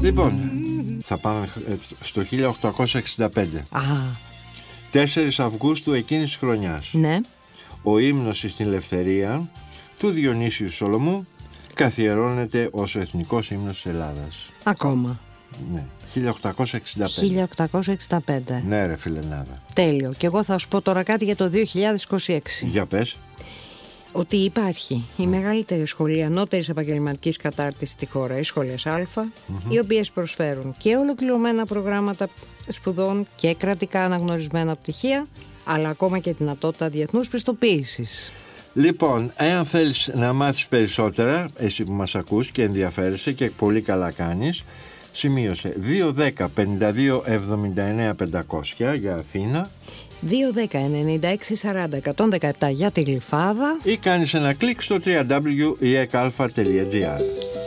Λοιπόν, θα πάμε στο 1865. 4 Αυγούστου εκείνης της χρονιάς. Ναι. Ο ύμνος στην ελευθερία του Διονύσιου Σολομού καθιερώνεται ως ο εθνικός ύμνος της Ελλάδας. Ακόμα. Ναι, 1865. 1865. Ναι ρε φιλενάδα. Τέλειο. Και εγώ θα σου πω τώρα κάτι για το 2026. Για πες. Ότι υπάρχει η μεγαλύτερη σχολή ανώτερης επαγγελματικής κατάρτισης στη χώρα, οι σχολές Α, οι οποίες προσφέρουν και ολοκληρωμένα προγράμματα σπουδών και κρατικά αναγνωρισμένα πτυχία, αλλά ακόμα και δυνατότητα διεθνούς πιστοποίησης. Λοιπόν, εάν θέλεις να μάθεις περισσότερα, εσύ που μας ακούς και ενδιαφέρεσαι και πολύ καλά κάνεις, σημείωσε 210-52-79-500 για Αθήνα, 210-96-40-117 για τη Γλυφάδα ή κάνεις ένα κλικ στο www.ekalfa.gr.